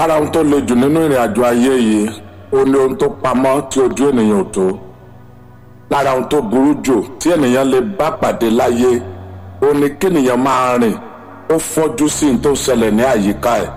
lára ohun tó le jù nínú ìrìn àjò ayé yìí ó ní ohun tó pamọ́ tí ojú ènìyàn ò tó. Lára ohun tó burú jù tí ènìyàn lè bá pàdé láyé ó ní kí ènìyàn máa rìn ó fọ́jú sí ohun tó ṣẹlẹ̀ ní àyíká ẹ̀.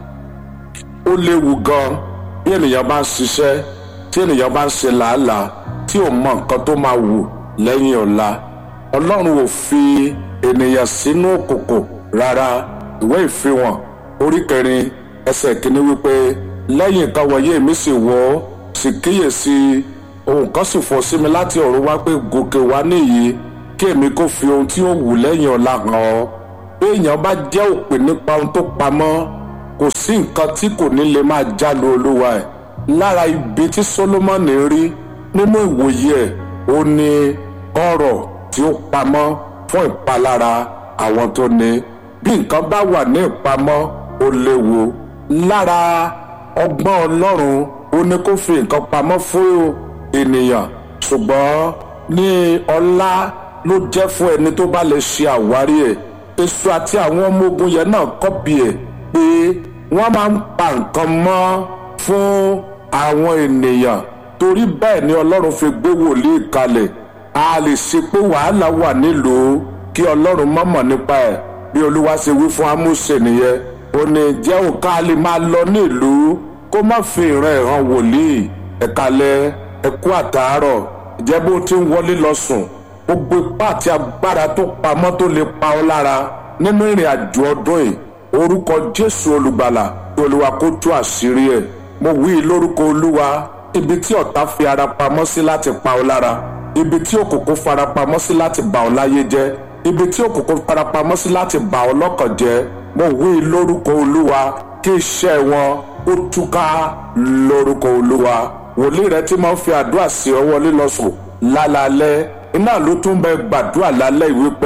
Ó léwu gan bí ènìyàn bá ń ṣiṣẹ́, tí ènìyàn bá ń ṣe làálàá tí ò mọ nǹkan tó máa wù lẹ́yìn ọ̀la. Ọlọ́run ò fi ènìyàn sínú òkùnkùn rárá. Ìwé ìfihàn orí 4 ẹsẹ̀ 1 wípé lẹ́yìn nǹkan wọ̀nyí èmi sì wò sì kíyèsí ohun kan sì fọ̀ sí mi láti ọ̀run wá pé gòkè wá nìyí kí èmi kó fi ohun tí ó wù lẹ́yìn ọ̀la hàn ọ́. Bí èèyàn bá jẹ́ òpè nípa ohun tó pamọ́, kò sí nǹkan tí kò ní lè máa jálu olúwa ẹ̀. Lára ibi tí Sólómọ́nì rí nínú ìwòye ẹ̀ ó ní ọrọ̀ tí ó pamọ́ fún ìpalára àwọn tó ní. Bí nǹkan bá wà ní ìpamọ́ ó léwu. Lára ọgbọ́n Ọlọ́run ó ní kó fi nǹkan pamọ́ fún ènìyàn, ṣùgbọ́n ní ọlá ló jẹ́ fún ẹni tó bá lè ṣe àwárí ẹ̀. Èṣù àti àwọn ọmọ ogun yẹn náà kọ́pì ẹ̀ pé wọ́n máa ń pa nǹkan mọ́ fún àwọn ènìyàn. Torí bẹ́ẹ̀ ni Ọlọ́run fi gbé wòlíì kalẹ̀. A lè ṣe pé wàhálà wà nílùú kí Ọlọ́run má mọ̀ nípa ẹ̀. Bí Olúwa ṣe wí fún Ámósè nìyẹn, ó ní jẹ́ òkà lè máa lọ nílùú kó má fi ìran ẹ̀ hàn wòlíì. Ẹ̀kalẹ̀ ẹ̀kú àtàárọ̀ ìjẹ́ bó ti ń wọlé lọ sùn. Gbogbo ipá àti agbára tó pamọ́ tó lè pa ọ́ lára nínú ìrìn àjò ọdún yìí, orúkọ Jésù olùgbàlà kí Olúwa kó tú àṣírí ẹ̀. Mo wí lórúkọ Olúwa, ibi tí ọ̀tá fi ara pamọ́ sí láti pa ọ́ lára, ibi tí òkùnkùn fara pamọ́ sí láti bà ọ́ láyé jẹ́, ibi tí òkùnkùn fara pamọ́ sí láti bà ọ́ lọ́kàn jẹ́, mo wí lórúkọ Olúwa kí iṣẹ́ wọn ó túká lórúkọ Olúwa. Wòlíì rẹ tí máa ń fi àdúrà sí ọ wọlé lọ sùn lálaalẹ́ iná ló tún bẹ gbàdúrà lálẹ́ ìwé pé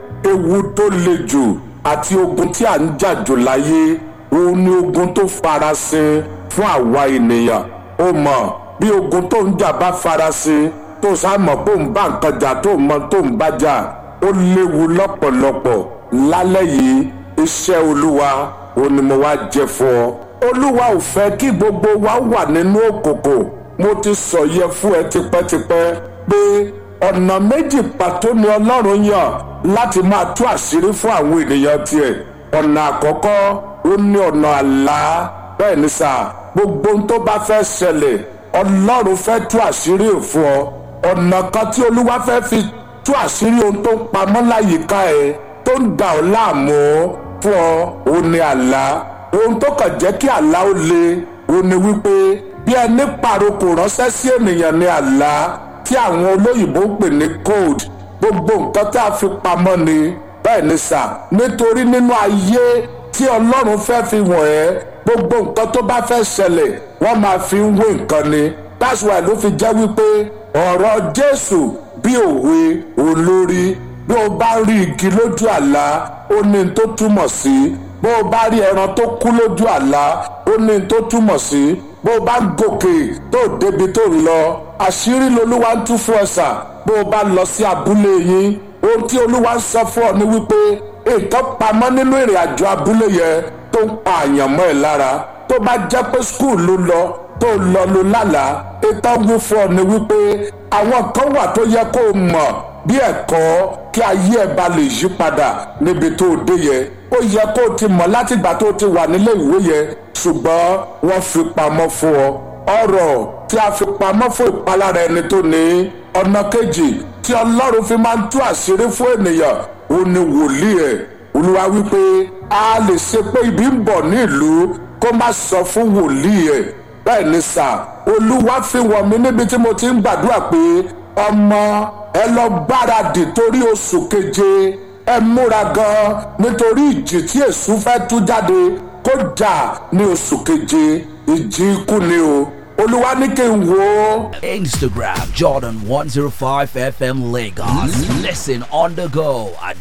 ewu tó le jù àti ogun tí à ń jà jù láyé òun ni ogun tó farasin fún àwa ènìyàn. Ó mọ̀ bí ogun tó ń jà bá farasin tó sá mọ̀ pé òun bá nǹkan jà tó mọ̀ tó ń bá jà, ó léwu lọ́pọ̀lọpọ̀. Lálẹ́ yìí iṣẹ́ Olúwa òun ni mo wá jẹ fún ọ. Olúwa ò fẹ́ kí gbogbo wa wà nínú òkùnkùn. Mo ti sọ yẹ fún ẹ tipẹ́tipẹ́ pé ọ̀nà méjì pàtó ni Ọlọ́run yàn láti máa tú àṣírí fún àwọn ènìyàn tiẹ̀. Ọ̀nà àkọ́kọ́ ó ní ọ̀nà àlá. Bẹ́ẹ̀ ni sà, gbogbo ohun tó bá fẹ́ ṣẹlẹ̀ Ọlọ́run fẹ́ tú àṣírí fún ọ. Ọ̀nà kan tí Olúwa fẹ́ fi tú àṣírí ohun tó ń pamọ́ láyìíká ẹ tó ń dà ọ́ láàmú fún ọ ó ní àlá. Ohun tó kàn jẹ́ kí àlá ó le ó ní wípé bí ẹni pàrokò ránṣẹ́ sí ènìyàn ní àlá tí àwọn olóyìnbó ń pè ní code. Gbogbo nǹkan tá a fi pamọ́ ni. Bẹ́ẹ̀ ni sà, nítorí nínú ayé tí Ọlọ́run fẹ́ fi wọ̀n ẹ́, gbogbo nǹkan tó bá fẹ́ ṣẹlẹ̀ wọ́n máa fi ń wé nǹkan ni. That's why ló fi jẹ́ wípé ọ̀rọ̀ Jésù bí òwe olórí. Bí o bá rí igi lójú àlá ó ní tó túmọ̀ sí. Bó o bá rí ẹran tó kú lójú àlá ó ní tó túmọ̀ sí. Bó o bá ń gòkè tó débi tó ń lọ, àṣírí lolúwa ń tú fún ẹ sà. Bó o bá lọ sí abúlé yín, ohun tí Olúwa ń sọ fún ọ ni wípé nǹkan pamọ́ nínú ìrìn àjò abúlé yẹn tó ń pa àyànmọ́ ẹ̀ lára. Tó bá jẹ́ pé skul ló lọ tó lọ ló lálàá, ìtàn wí fún ọ ni wípé àwọn kan wà tó yẹ kó o mọ̀ bí ẹ̀kọ́ kí ayé ẹ̀ bá lè yí padà níbi tó dé yẹ. Ó yẹ kó o ti mọ̀ látìgbà tó ti wà nílé ìwé yẹn, ṣùgbọ́n wọ́n fi pamọ́ fún ọ. Ọ̀rọ̀ tí a fi pamọ́ fún ìpalára ẹni tó ní. Ọ̀nà kejì tí Ọlọ́run fi máa ń tú àṣírí fún ènìyàn ó ní wòlíì ẹ̀. Olúwa wípé a lè ṣe pé ibi ń bọ̀ ní ìlú kó má sọ fún wòlíì ẹ̀. Bẹ́ẹ̀ ni sà, Olúwa fi wọ̀n mí níbi tí mo ti ń gbàdúrà pé ọmọ ẹ lọ gbáradì torí oṣù keje. Ẹ múra gan nítorí ìjì tí èṣù fẹ́ tú jáde kó jà ní oṣù keje. Ìjì ikú ni o. Olúwa ní kí n wò. Instagram Jordan 105 FM Lagos. Listen on the go at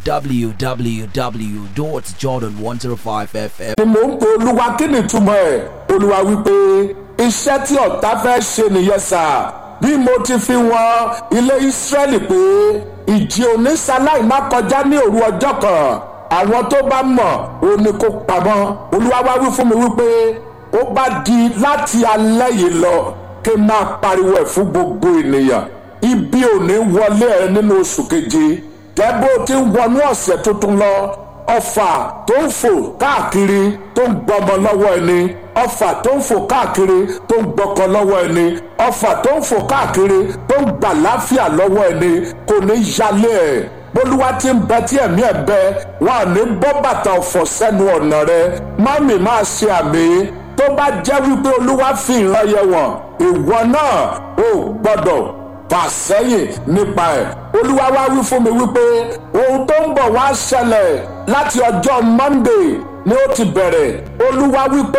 www.jordan105fm. Ni mò ń pe Olúwa kí ni ìtumọ̀ ẹ̀? Olúwa wípé iṣẹ́ tí ọ̀tá fẹ́ ṣe nìyẹn sà. Bí mo ti fi wọn ilé Ísírẹ́lì pé ìjì oníṣàláì má kọjá ní òru ọjọ́ kan, àwọn tó bá mọ̀ ó ní kó pamọ́. Olúwa wá wí fún mi wípé ó bá di láti alẹ́ yìí lọ kí n máa pariwo ẹ̀ fún gbogbo ènìyàn. Ibi ò ní wọlé ẹ nínú oṣù keje. Jẹ́ bó ti ń wọnú ọ̀sẹ̀ tuntun lọ. Ọfà tó ń fò káàkiri tó ń gbọmọ lọ́wọ́ ẹni. Ọfà tó ń fò káàkiri tó ń gbọkọ lọ́wọ́ ẹni. Ọfà tó ń fò káàkiri tó ń gbà láfíà lọ́wọ́ ẹni kò ní yálé ẹ̀. Bólúwa ti ń bẹ tí ẹ̀mí ẹ̀ bẹ wọn à ní bọ́ bàtà ọ̀fọ̀ sẹ́nu ọ̀nà rẹ. Mọ́mì máa ṣe àmì tó bá jẹ́ wípé Olúwa fi ìran yẹ wọ̀n ìwọ náà ò gbọ́dọ̀ fà sẹ́yìn nípa ẹ̀. Olúwa wá wí fún mi wípé ohun tó ń bọ̀ wá ṣẹlẹ̀ láti ọjọ́ Monday ni ó ti bẹ̀rẹ̀. Olúwa wípé